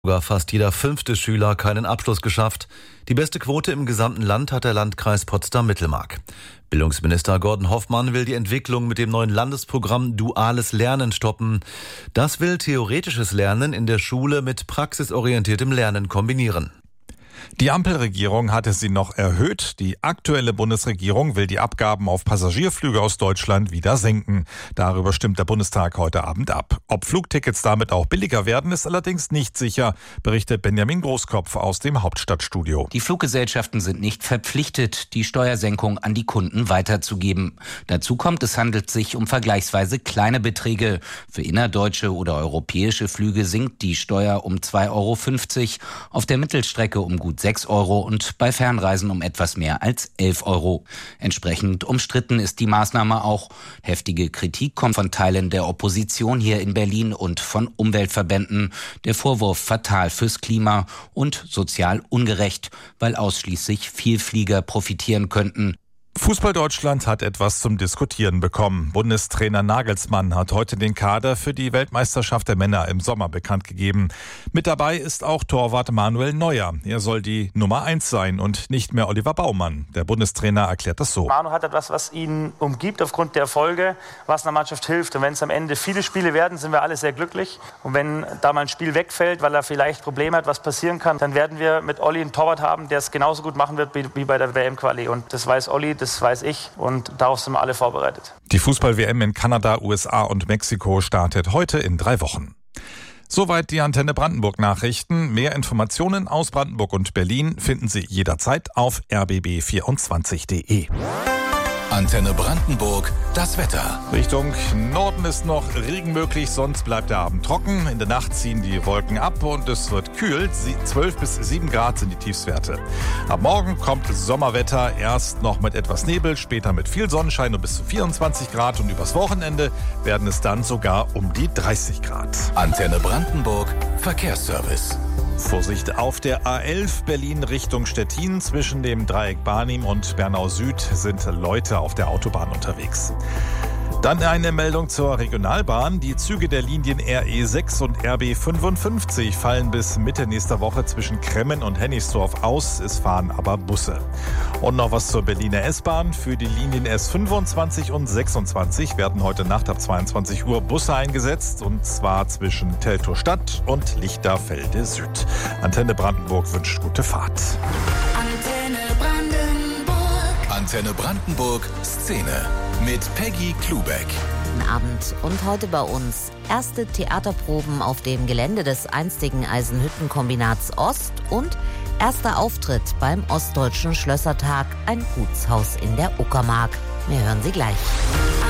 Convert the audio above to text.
Sogar fast jeder 5. Schüler keinen Abschluss geschafft. Die beste Quote im gesamten Land hat der Landkreis Potsdam-Mittelmark. Bildungsminister Gordon Hoffmann will die Entwicklung mit dem neuen Landesprogramm Duales Lernen stoppen. Das will theoretisches Lernen in der Schule mit praxisorientiertem Lernen kombinieren. Die Ampelregierung hatte sie noch erhöht. Die aktuelle Bundesregierung will die Abgaben auf Passagierflüge aus Deutschland wieder senken. Darüber stimmt der Bundestag heute Abend ab. Ob Flugtickets damit auch billiger werden, ist allerdings nicht sicher, berichtet Benjamin Großkopf aus dem Hauptstadtstudio. Die Fluggesellschaften sind nicht verpflichtet, die Steuersenkung an die Kunden weiterzugeben. Dazu kommt, es handelt sich um vergleichsweise kleine Beträge. Für innerdeutsche oder europäische Flüge sinkt die Steuer um 2,50 €, auf der Mittelstrecke um gut 6 € und bei Fernreisen um etwas mehr als 11 €. Entsprechend umstritten ist die Maßnahme auch. Heftige Kritik kommt von Teilen der Opposition hier in Berlin und von Umweltverbänden. Der Vorwurf fatal fürs Klima und sozial ungerecht, weil ausschließlich Vielflieger profitieren könnten. Fußball Deutschland hat etwas zum Diskutieren bekommen. Bundestrainer Nagelsmann hat heute den Kader für die Weltmeisterschaft der Männer im Sommer bekannt gegeben. Mit dabei ist auch Torwart Manuel Neuer. Er soll die Nummer 1 sein und nicht mehr Oliver Baumann. Der Bundestrainer erklärt das so. Manu hat etwas, was ihn umgibt aufgrund der Erfolge, was einer Mannschaft hilft. Und wenn es am Ende viele Spiele werden, sind wir alle sehr glücklich. Und wenn da mal ein Spiel wegfällt, weil er vielleicht Probleme hat, was passieren kann, dann werden wir mit Olli einen Torwart haben, der es genauso gut machen wird wie bei der WM-Quali. Und das weiß Olli, das weiß ich und darauf sind wir alle vorbereitet. Die Fußball-WM in Kanada, USA und Mexiko startet heute in 3 Wochen. Soweit die Antenne Brandenburg Nachrichten. Mehr Informationen aus Brandenburg und Berlin finden Sie jederzeit auf rbb24.de. Antenne Brandenburg, das Wetter. Richtung Norden ist noch Regen möglich, sonst bleibt der Abend trocken. In der Nacht ziehen die Wolken ab und es wird kühl. 12 bis 7 Grad sind die Tiefstwerte. Ab morgen kommt Sommerwetter, erst noch mit etwas Nebel, später mit viel Sonnenschein und bis zu 24 Grad. Und übers Wochenende werden es dann sogar um die 30 Grad. Antenne Brandenburg, Verkehrsservice. Vorsicht auf der A11 Berlin Richtung Stettin. Zwischen dem Dreieck Barnim und Bernau Süd sind Leute auf der Autobahn unterwegs. Dann eine Meldung zur Regionalbahn. Die Züge der Linien RE6 und RB55 fallen bis Mitte nächster Woche zwischen Kremmen und Hennigsdorf aus. Es fahren aber Busse. Und noch was zur Berliner S-Bahn. Für die Linien S25 und 26 werden heute Nacht ab 22 Uhr Busse eingesetzt. Und zwar zwischen Teltow-Stadt und Lichterfelde Süd. Antenne Brandenburg wünscht gute Fahrt. Antenne Brandenburg Szene mit Peggy Klubeck. Guten Abend und heute bei uns erste Theaterproben auf dem Gelände des einstigen Eisenhüttenkombinats Ost und erster Auftritt beim Ostdeutschen Schlössertag, ein Gutshaus in der Uckermark. Wir hören Sie gleich.